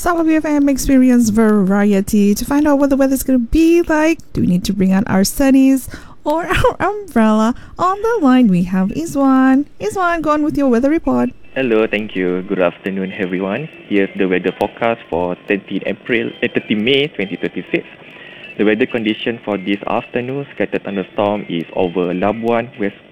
Sabah BFM experience variety. To find out what the weather's going to be like, do we need to bring out our sunnies or our umbrella? On the line, we have Izwan. Izwan, go on with your weather report. Hello, thank you. Good afternoon, everyone. Here's the weather forecast for 30 May 2026. The weather condition for this afternoon, scattered thunderstorm is over Labuan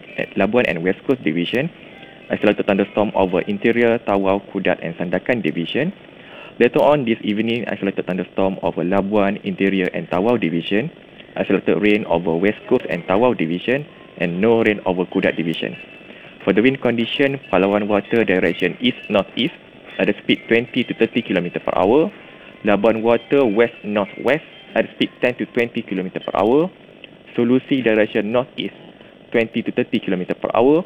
and West Coast Division. Isolated thunderstorm over interior, Tawau, Kudat and Sandakan Division. Later on this evening, isolated thunderstorm over Labuan, interior and Tawau Division. Isolated rain over West Coast and Tawau Division, and no rain over Kudat Division. For the wind condition, Palawan water direction east-northeast at a speed 20 to 30 km per hour. Labuan water west-northwest at a speed 10 to 20 km per hour. Solusi direction northeast 20 to 30 km per hour.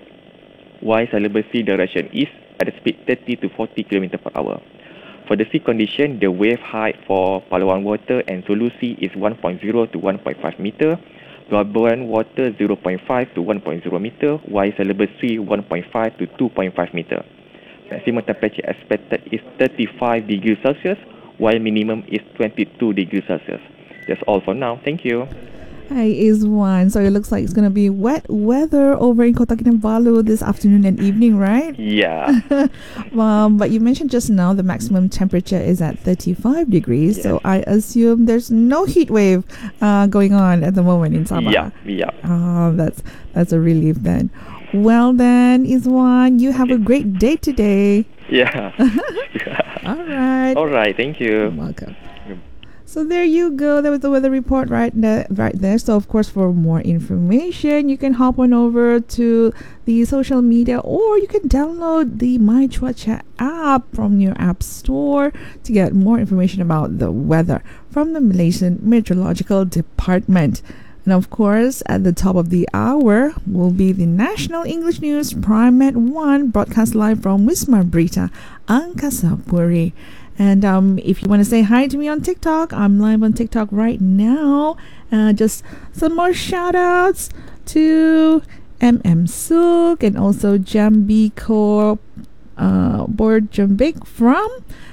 Y Celebesi direction east at a speed 30 to 40 km per hour. For the sea condition, the wave height for Palawan water and Solusi is 1.0 to 1.5 meter. Labuan water 0.5 to 1.0 meter. Y Celebesi 1.5 to 2.5 meter. Maximum temperature expected is 35 degrees Celsius, while minimum is 22 degrees Celsius. That's all for now. Thank you. Hi, Izwan. So it looks like it's going to be wet weather over in Kota Kinabalu this afternoon and evening, right? Yeah. But you mentioned just now the maximum temperature is at 35 degrees. Yes. So I assume there's no heat wave going on at the moment in Sabah. Yeah. Oh, that's a relief then. Well then, Izwan, you have a great day today. Yeah. All right. All right. Thank you. You're welcome. So there you go. That was the weather report right there. So of course, for more information, you can hop on over to the social media, or you can download the My Cuaca app from your app store to get more information about the weather from the Malaysian Meteorological Department. And of course, at the top of the hour will be the National English News Prime at 1, broadcast live from Wisma Berita, Angkasa Puri. And if you want to say hi to me on TikTok, I'm live on TikTok right now. Just some more shout outs to MM Suk and also Jambiko Board Jambik from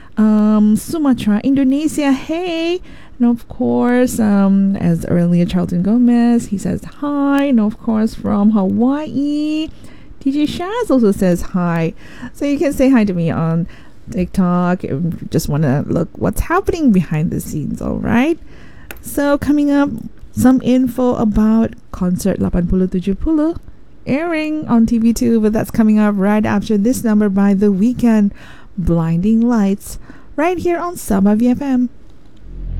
Sumatra, Indonesia. Hey! And of course, as earlier, Charlton Gomez, he says hi. And of course, from Hawaii, DJ Shaz also says hi. So you can say hi to me on TikTok if you just want to look what's happening behind the scenes. All right, so coming up, some info about concert 8070 airing on TV2, but that's coming up right after this number by The Weeknd, Blinding Lights, right here on Sabah VFM.